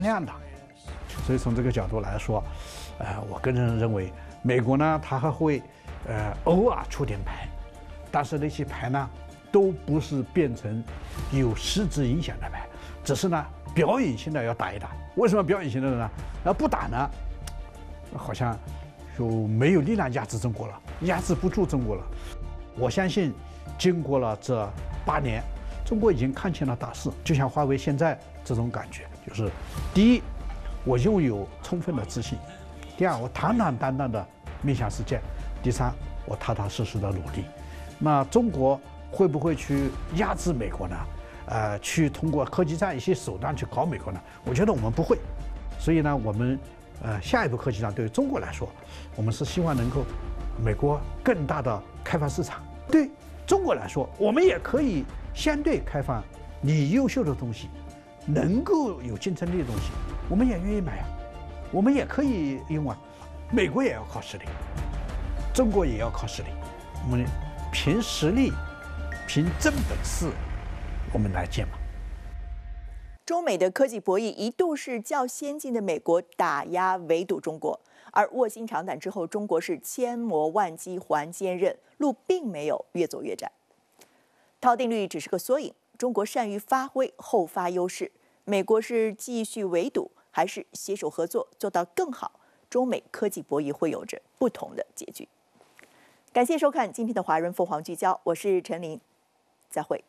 那样的。所以从这个角度来说，我个人认为，美国呢，它还会偶尔出点牌，但是那些牌呢，都不是变成有实质影响的牌，只是呢表演性的要打一打。为什么表演性的呢？不打呢，好像就没有力量压制中国了，压制不住中国了。我相信，经过了这8年，中国已经看清了大势，就像华为现在这种感觉，就是第一，我拥有充分的自信；第二，我坦坦荡荡的面向世界；第三，我踏踏实实的努力。那中国会不会去压制美国呢？去通过科技战一些手段去搞美国呢？我觉得我们不会。所以呢，我们下一步科技战对于中国来说，我们是希望能够美国更大的开放市场。对中国来说，我们也可以相对开放你优秀的东西，能够有竞争力的东西，我们也愿意买啊，我们也可以用啊。美国也要靠实力，中国也要靠实力，我们凭实力，凭真本事，我们来建嘛。 中美的科技博弈一度是较先进的美国打压围堵中国，而卧薪尝胆之后，中国是千磨万击还坚韧，路并没有越走越窄。套定律只是个缩影，中国善于发挥后发优势，美国是继续围堵还是携手合作做到更好？中美科技博弈会有着不同的结局。感谢收看今天的华人凤凰聚焦，我是陈琳，再会。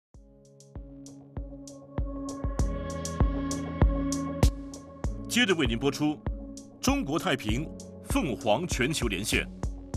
接着为您播出中国太平凤凰全球连线。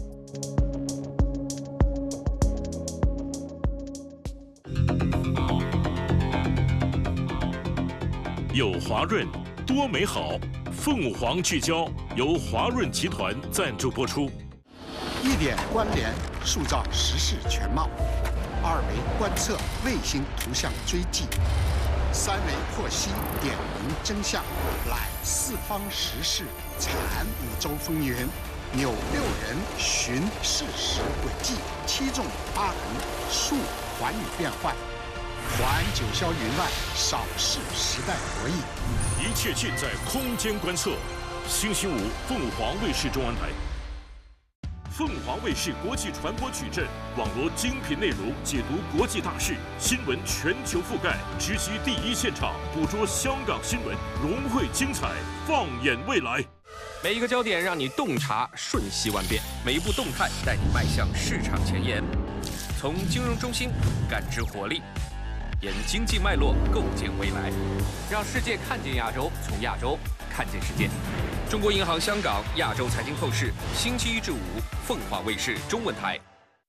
有华润，多美好，凤凰聚焦由华润集团赞助播出。 1点关联，塑造时事全貌；2维观测，卫星图像追迹；3维获悉，点明真相。来4方时事，产5洲风云，扭6人寻事实轨迹，7纵8横，述寰宇变幻。环九霄云外，扫视时代博弈。 一切尽在空间观测。星期5，凤凰卫视中文台。凤凰卫视国际传播矩阵，网罗精品内容，解读国际大事，新闻全球覆盖，直击第一现场，捕捉香港新闻，融汇精彩，放眼未来。 每一个焦点让你洞察瞬息万变，每一步动态带你迈向市场前沿。从金融中心感知活力，沿经济脉络构建未来，让世界看见亚洲，从亚洲看见世界。中国银行香港亚洲财经透视，星期1至5，凤凰卫视中文台。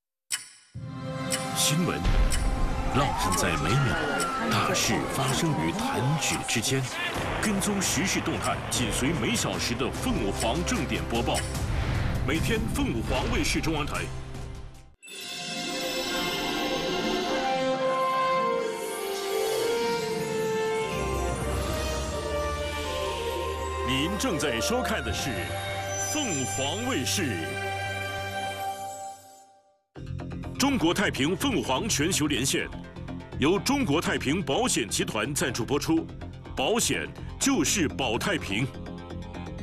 新闻浪漫在每秒，大事发生于弹指之间。跟踪时事动态，紧随每小时的凤凰正点播报。每天凤凰卫视中文台。您正在收看的是凤凰卫视。中国太平凤凰全球连线，由中国太平保险集团赞助播出。保险就是保太平。